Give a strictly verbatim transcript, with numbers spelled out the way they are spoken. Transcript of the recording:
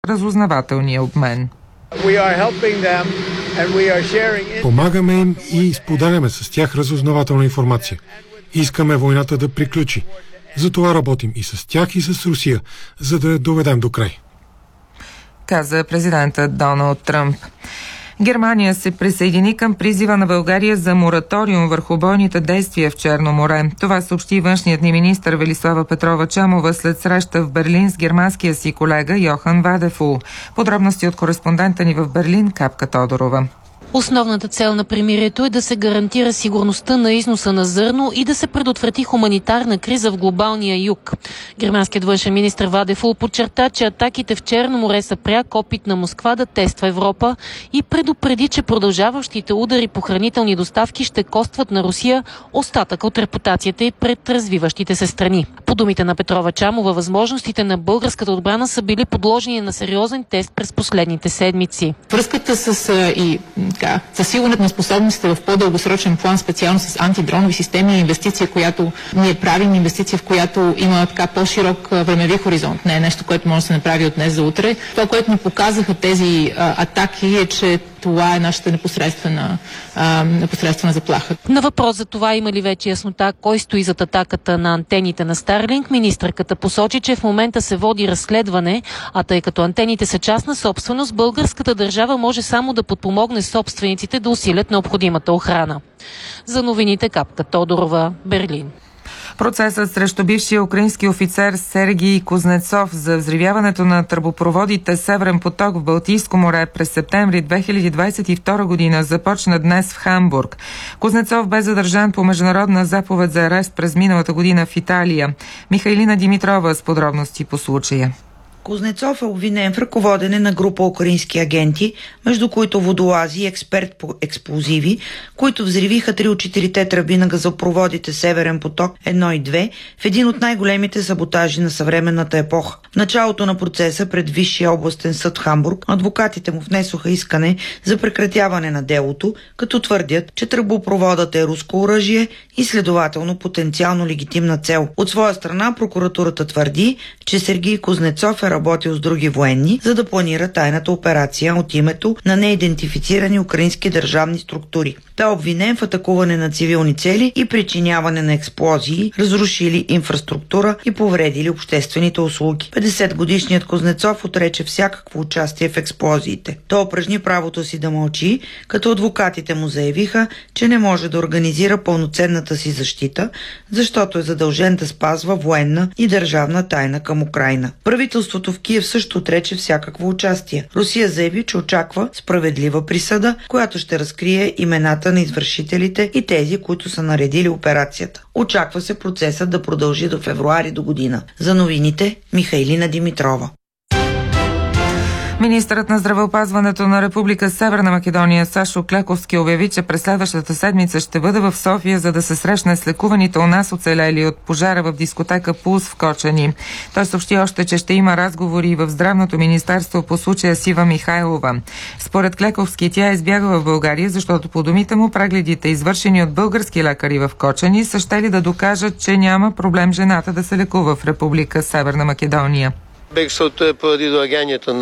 разузнавателния обмен. Помагаме им и споделяме с тях разузнавателна информация. Искаме войната да приключи. Затова работим и с тях, и с Русия, за да я доведем до край, каза президентът Доналд Тръмп. Германия се присъедини към призива на България за мораториум върху бойните действия в Черно море. Това съобщи външният ни министър Велислава Петрова-Чамова след среща в Берлин с германския си колега Йохан Вадефул. Подробности от кореспондента ни в Берлин Капка Тодорова. Основната цел на примирието е да се гарантира сигурността на износа на зърно и да се предотврати хуманитарна криза в глобалния юг. Германският външен министър Вадефул подчерта, че атаките в Черно море са пряк опит на Москва да тества Европа и предупреди, че продължаващите удари по хранителни доставки ще костват на Русия остатък от репутацията и пред развиващите се страни. По думите на Петрова-Чамова, възможностите на българската отбрана са били подложени на сериозен тест през последните седмици. Връзката с и засилването на способностите в по-дългосрочен план, специално с антидронови системи, инвестиция, която ние правим, инвестиция, в която има така по-широк времеви хоризонт. Не е нещо, което може да се направи от днес за утре. Това, което ни показаха тези а, атаки е, че това е нашата непосредствена, а, непосредствена заплаха. На въпрос за това има ли вече яснота кой стои зад атаката на антените на Старлинг, министърката посочи, че в момента се води разследване, а тъй като антените са частна собственост, българската държава може само да подпомогне собствениците да усилят необходимата охрана. За новините Капка Тодорова, Берлин. Процесът срещу бившия украински офицер Сергий Кузнецов за взривяването на тръбопроводите Северен поток в Балтийско море през септември две хиляди двадесет и втора година започна днес в Хамбург. Кузнецов бе задържан по международна заповед за арест през миналата година в Италия. Михайлина Димитрова с подробности по случая. Кузнецов е обвинен в ръководене на група украински агенти, между които водолази и експерт по експлозиви, които взривиха три от четирите тръби на газопроводите Северен поток едно и две в един от най-големите саботажи на съвременната епоха. В началото на процеса пред Висшия областен съд в Хамбург адвокатите му внесоха искане за прекратяване на делото, като твърдят, че тръбопроводът е руско оръжие и следователно потенциално легитимна цел. От своя страна прокуратурата твърди, че Сергий Кузнецов е работил с други военни, за да планира тайната операция от името на неидентифицирани украински държавни структури. Той е обвинен в атакуване на цивилни цели и причиняване на експлозии, разрушили инфраструктура и повредили обществените услуги. петдесетгодишният Кузнецов отрече всякакво участие в експлозиите. Той упражни правото си да мълчи, като адвокатите му заявиха, че не може да организира пълноценната си защита, защото е задължен да спазва военна и държавна тайна към Украйна. Правителството в Киев също отрече всякакво участие. Русия заяви, че очаква справедлива присъда, която ще разкрие имената на извършителите и тези, които са наредили операцията. Очаква се процесът да продължи до февруари до година. За новините Михайлина Димитрова. Министърът на здравеопазването на Република Северна Македония Сашо Клековски обяви, че през следващата седмица ще бъде в София, за да се срещне с лекуваните у нас оцелели от пожара в дискотека Пулс в Кочани. Той съобщи още, че ще има разговори в Здравното министерство по случая с Ива Михайлова. Според Клековски тя е избягала в България, защото по думите му прегледите, извършени от български лекари в Кочани, са щели да докажат, че няма проблем жената да се лекува в Република Северна Македония. Бегството е поради доаѓањето